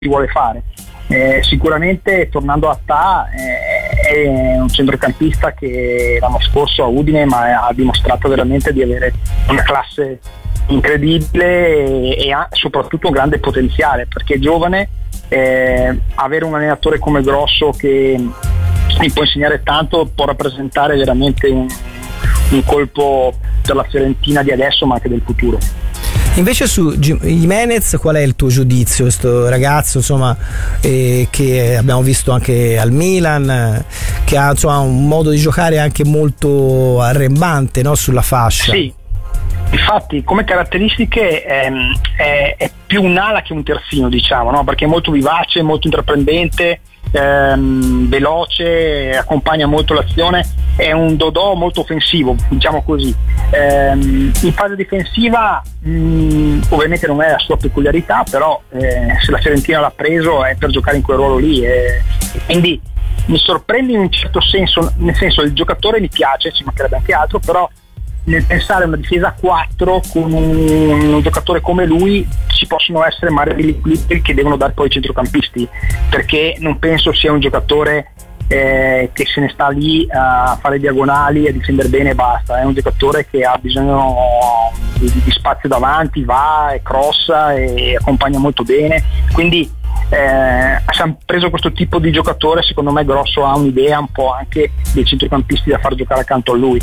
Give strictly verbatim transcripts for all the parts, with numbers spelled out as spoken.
vuole fare. Eh, sicuramente tornando a Ta eh, è un centrocampista che l'anno scorso a Udine ma ha dimostrato veramente di avere una classe incredibile e, e ha soprattutto un grande potenziale, perché è giovane. Eh, avere un allenatore come Grosso che mi può insegnare tanto può rappresentare veramente un, un colpo per la Fiorentina di adesso ma anche del futuro. Invece su Giménez qual è il tuo giudizio? Questo ragazzo insomma eh, che abbiamo visto anche al Milan, eh, che ha insomma un modo di giocare anche molto arrembante, no? Sulla fascia. Sì, infatti come caratteristiche è, è, è più un'ala che un terzino, diciamo, no? Perché è molto vivace, molto intraprendente, ehm, veloce, accompagna molto l'azione, è un dodò molto offensivo, diciamo così. Ehm, in fase difensiva mh, ovviamente non è la sua peculiarità, però eh, se la Fiorentina l'ha preso è per giocare in quel ruolo lì, eh, quindi mi sorprende in un certo senso, nel senso il giocatore mi piace, ci mancherebbe anche altro, però nel pensare a una difesa a quattro con un, un giocatore come lui ci possono essere magari equilibri che devono dare poi i centrocampisti, perché non penso sia un giocatore eh, che se ne sta lì a fare diagonali, a difendere bene e basta. È un giocatore che ha bisogno di, di spazio davanti, va e crossa e accompagna molto bene, quindi eh, se hanno preso questo tipo di giocatore, secondo me Grosso ha un'idea un po' anche dei centrocampisti da far giocare accanto a lui.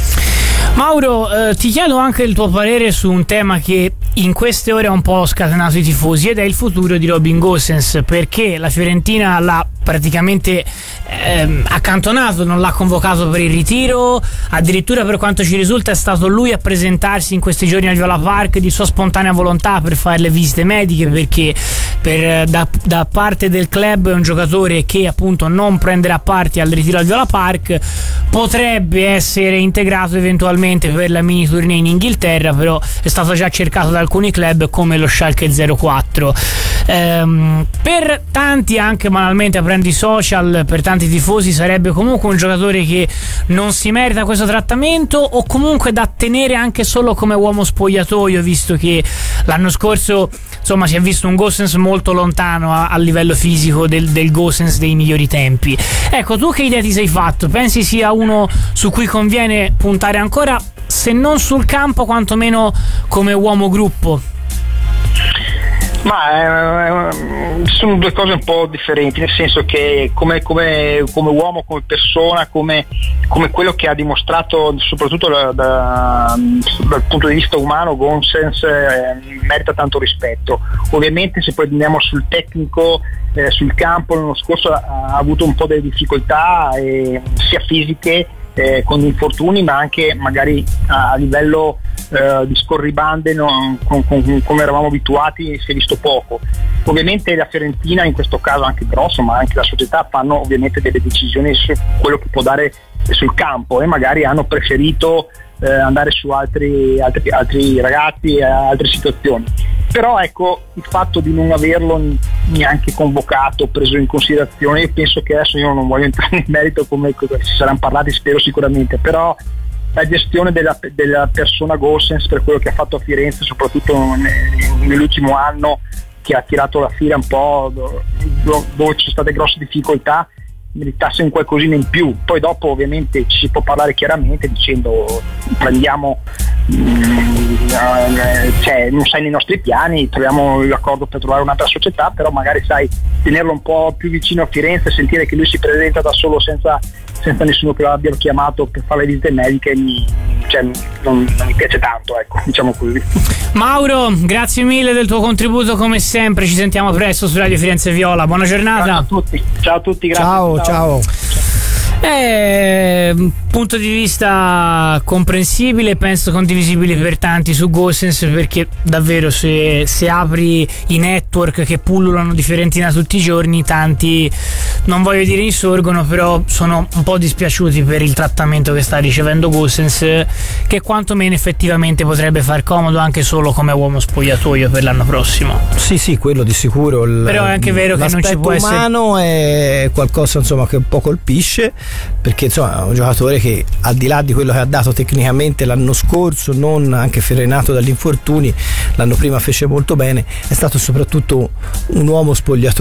Mauro, eh, ti chiedo anche il tuo parere su un tema che in queste ore ha un po' scatenato i tifosi, ed è il futuro di Robin Gosens, perché la Fiorentina l'ha praticamente ehm, accantonato, non l'ha convocato per il ritiro, addirittura per quanto ci risulta è stato lui a presentarsi in questi giorni al Viola Park di sua spontanea volontà per fare le visite mediche, perché per, da, da parte del club è un giocatore che appunto non prenderà parte al ritiro al Viola Park, potrebbe essere integrato eventualmente per la mini tournée in Inghilterra, però è stato già cercato da alcuni club come lo Schalke zero quattro. Ehm, per tanti, anche banalmente aprendo i social, per tanti tifosi sarebbe comunque un giocatore che non si merita questo trattamento, o comunque da tenere anche solo come uomo spogliatoio, visto che l'anno scorso insomma si è visto un Gosens molto lontano a, a livello fisico del, del Gosens dei migliori tempi. Ecco, tu che idea ti sei fatto? Pensi sia uno su cui conviene puntare ancora, se non sul campo quantomeno come uomo gruppo? Ma eh, sono due cose un po' differenti, nel senso che come, come, come uomo, come persona, come, come quello che ha dimostrato soprattutto da, da, dal punto di vista umano, Gosens eh, merita tanto rispetto. Ovviamente se poi andiamo sul tecnico, eh, sul campo, l'anno scorso ha, ha avuto un po' delle difficoltà eh, sia fisiche eh, con infortuni, ma anche magari a, a livello Uh, di scorribande, no, con, con, come eravamo abituati, si è visto poco. Ovviamente la Fiorentina, in questo caso anche Grosso, ma anche la società, fanno ovviamente delle decisioni su quello che può dare sul campo e magari hanno preferito eh, andare su altri, altri, altri ragazzi e altre situazioni. Però ecco, il fatto di non averlo neanche convocato, preso in considerazione, io penso che adesso io non voglio entrare nel merito come ci saranno parlati, spero sicuramente, però la gestione della, della persona Gosens, per quello che ha fatto a Firenze, soprattutto nell'ultimo anno, che ha tirato la fila un po' dove, dove ci sono state grosse difficoltà, meritasse un qualcosina in più. Poi dopo ovviamente ci si può parlare chiaramente dicendo prendiamo mh, cioè non sei nei nostri piani, troviamo l'accordo per trovare un'altra società, però magari sai tenerlo un po' più vicino a Firenze, sentire che lui si presenta da solo senza senza nessuno che l'abbia chiamato per fare le visite mediche, mi, cioè, non, non mi piace tanto, ecco, diciamo così. Mauro, grazie mille del tuo contributo come sempre, ci sentiamo presto su Radio Firenze Viola, buona giornata. Ciao a tutti, ciao a tutti, grazie. Ciao, ciao. ciao. È un punto di vista comprensibile, penso condivisibile per tanti su Gosens, perché davvero se, se apri i network che pullulano di Fiorentina tutti i giorni, tanti non voglio dire insorgono, però sono un po' dispiaciuti per il trattamento che sta ricevendo Gosens, che quantomeno effettivamente potrebbe far comodo anche solo come uomo spogliatoio per l'anno prossimo. Sì, sì, quello di sicuro. Il, però è anche vero che non ci può essere. L'aspetto umano è qualcosa, insomma, che un po' colpisce, perché insomma è un giocatore che, al di là di quello che ha dato tecnicamente l'anno scorso, non anche frenato dagli infortuni, l'anno prima fece molto bene, è stato soprattutto un uomo spogliatoio